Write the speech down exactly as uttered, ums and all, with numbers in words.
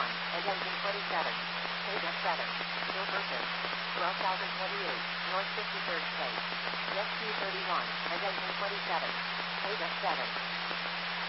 thirty-one, attention twenty-seven, Beta seven, Gilberton, twelve thousand twenty-eight, North fifty-third Place, Jet two thirty-one, attention twenty-seven, Beta seven.